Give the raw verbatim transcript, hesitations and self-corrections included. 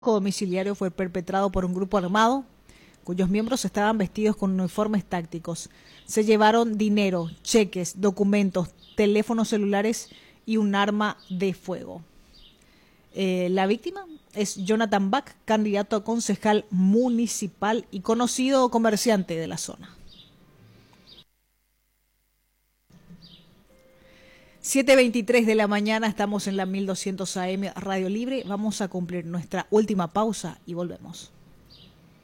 domiciliario fue perpetrado por un grupo armado cuyos miembros estaban vestidos con uniformes tácticos. Se llevaron dinero, cheques, documentos, teléfonos celulares y un arma de fuego. Eh, la víctima es Jonathan Bach, candidato a concejal municipal y conocido comerciante de la zona. siete veintitrés de la mañana, estamos en la mil doscientos A M Radio Libre. Vamos a cumplir nuestra última pausa y volvemos.